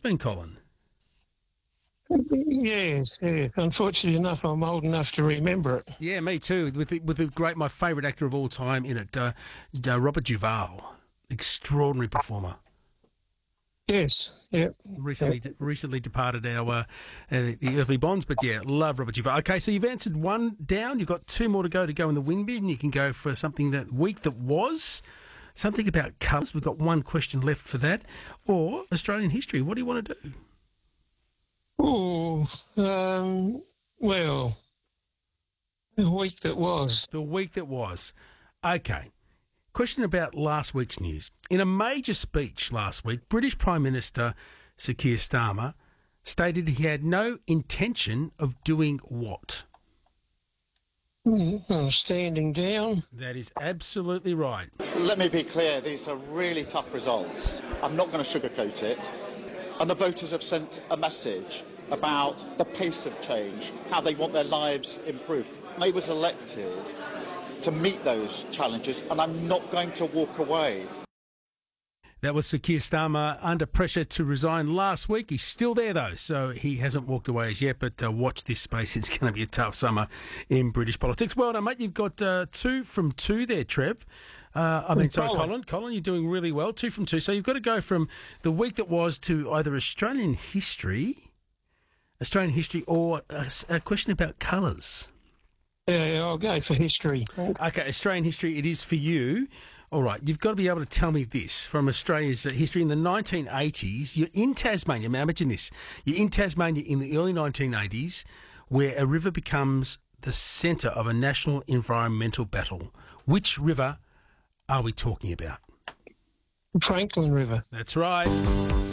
been, Colin? Yes, yeah. Unfortunately enough, I'm old enough to remember it. Yeah, me too. My favourite actor of all time in it, Robert Duvall, extraordinary performer. Yes, yeah. Recently departed the earthly bonds, but yeah, love Robert Duvall. Okay, so you've answered one down. You've got two more to go in the win bin. You can go for something that week that was, something about colours. We've got one question left for that, or Australian history. What do you want to do? Oh, well, the week that was. The week that was. Okay. Question about last week's news. In a major speech last week, British Prime Minister Sir Keir Starmer stated he had no intention of doing what? Standing down. That is absolutely right. Let me be clear, these are really tough results. I'm not going to sugarcoat it. And the voters have sent a message about the pace of change, how they want their lives improved. I was elected to meet those challenges, and I'm not going to walk away. That was Sir Keir Starmer under pressure to resign last week. He's still there, though, so he hasn't walked away as yet, but watch this space. It's going to be a tough summer in British politics. Well done, mate. You've got 2 from 2 there, Trev. Colin. Colin, you're doing really well. 2 from 2. So you've got to go from the week that was to either Australian history, or a question about colours. Yeah, I'll go for history. Okay, Australian history, it is for you. All right, you've got to be able to tell me this from Australia's history. In the 1980s, you're in Tasmania. Now, imagine this. You're in Tasmania in the early 1980s, where a river becomes the centre of a national environmental battle. Which river are we talking about? Franklin River. That's right.